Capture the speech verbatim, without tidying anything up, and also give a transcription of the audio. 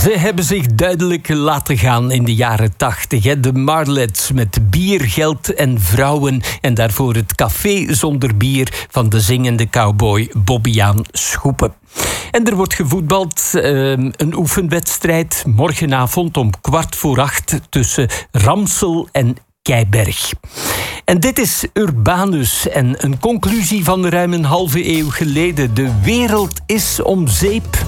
Ze hebben zich duidelijk laten gaan in de jaren tachtig. De Marlets met bier, geld en vrouwen. En daarvoor het café zonder bier van de zingende cowboy Bobbejaan Schoepen. En er wordt gevoetbald, uh, een oefenwedstrijd morgenavond om kwart voor acht tussen Ramsel en Keiberg. En dit is Urbanus en een conclusie van ruim een halve eeuw geleden. De wereld is om zeep.